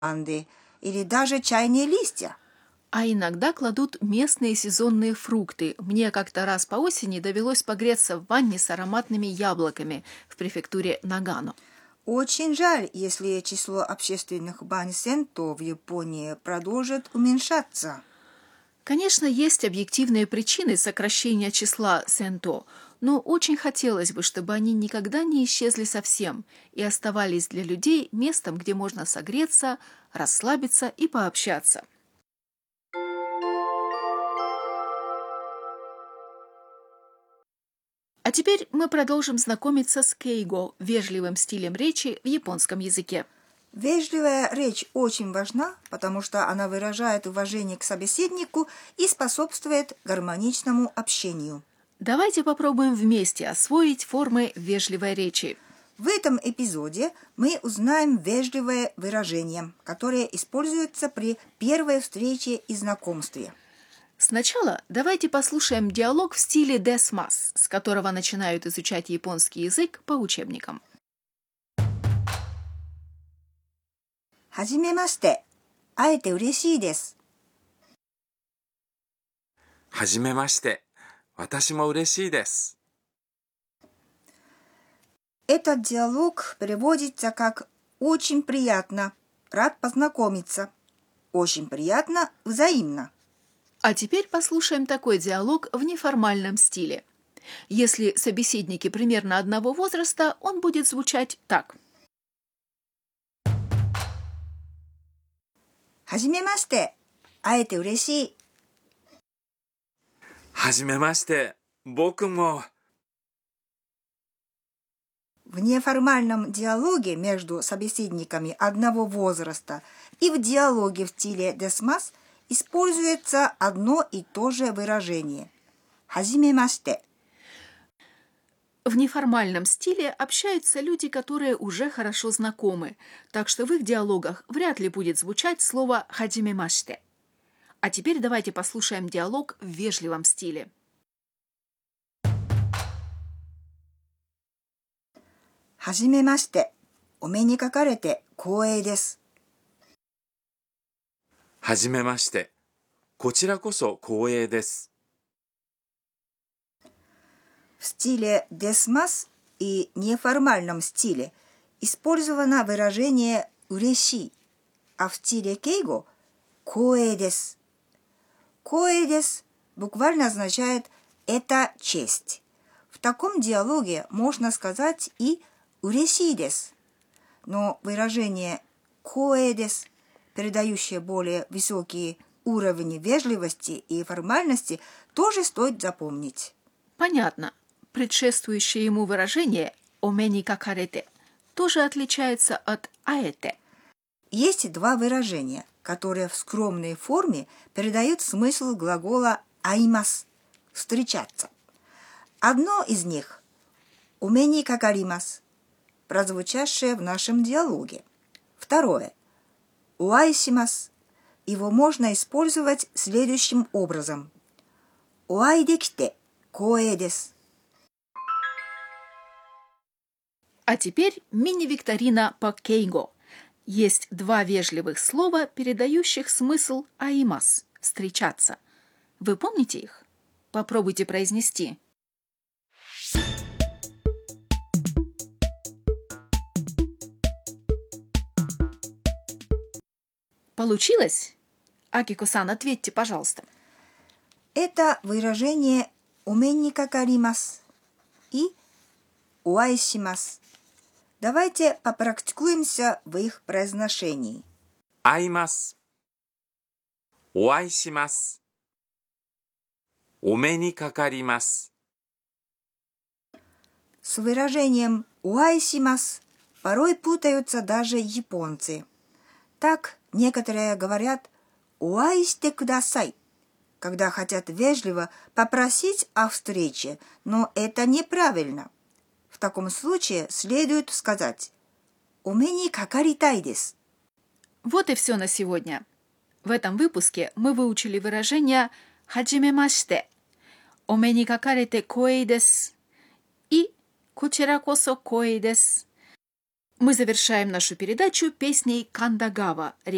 лаванды или даже чайные листья. А иногда кладут местные сезонные фрукты. Мне как-то раз по осени довелось погреться в ванне с ароматными яблоками в префектуре Нагано. Очень жаль, если число общественных бань сенто в Японии продолжит уменьшаться. Конечно, есть объективные причины сокращения числа сенто, но очень хотелось бы, чтобы они никогда не исчезли совсем и оставались для людей местом, где можно согреться, расслабиться и пообщаться. А теперь мы продолжим знакомиться с кейго, вежливым стилем речи в японском языке. Вежливая речь очень важна, потому что она выражает уважение к собеседнику и способствует гармоничному общению. Давайте попробуем вместе освоить формы вежливой речи. В этом эпизоде мы узнаем вежливое выражение, которое используется при первой встрече и знакомстве. Сначала давайте послушаем диалог в стиле десмас, с которого начинают изучать японский язык по учебникам. はじめまして。会えて嬉しいです。 はじめまして。私も嬉しいです。 Этот диалог переводится как «очень приятно», «рад познакомиться», «очень приятно», «взаимно». А теперь послушаем такой диалог в неформальном стиле. Если собеседники примерно одного возраста, он будет звучать так. はじめまして。会えて嬉しい。 はじめまして。僕も。 В неформальном диалоге между собеседниками одного возраста и в диалоге в стиле десмас используется одно и то же выражение. はじめまして。 В неформальном стиле общаются люди, которые уже хорошо знакомы, так что в их диалогах вряд ли будет звучать слово «хаджимемаште». А теперь давайте послушаем диалог в вежливом стиле. はじめまして。お目にかかれて光栄です。 はじめまして。こちらこそ光栄です。 В стиле десмас и неформальном стиле использовано выражение «嬉しい», а в стиле кейго – «光栄です». «光栄です» буквально означает «это честь». В таком диалоге можно сказать и «嬉しいです». Но выражение «光栄です», передающее более высокие уровни вежливости и формальности, тоже стоит запомнить. Понятно. Предшествующее ему выражение «омени какарете» тоже отличается от «аэте». Есть два выражения, которые в скромной форме передают смысл глагола «аимас» – «встречаться». Одно из них – «умени какаримас», прозвучавшее в нашем диалоге. Второе – «уайсимас». Его можно использовать следующим образом. «Уай деките коэ дес». А теперь мини-викторина по кейго. Есть два вежливых слова, передающих смысл «аимас» – «встречаться». Вы помните их? Попробуйте произнести. Получилось? Акико-сан, ответьте, пожалуйста. Это выражение «умени какаримас» и «уайсимас». Давайте попрактикуемся в их произношении. 会います。お会いします。お目にかかります。 С выражением «уайсимас» порой путаются даже японцы. Так некоторые говорят «уайсте кудасай», когда хотят вежливо попросить о встрече, но это неправильно. В таком случае следует сказать «умени какаритай дес». Вот и все на сегодня. В этом выпуске мы выучили выражения «хаджимемаште», «омени какарете коэй дес» и «кочера косо коэй дес». Мы завершаем нашу передачу песней Кандагава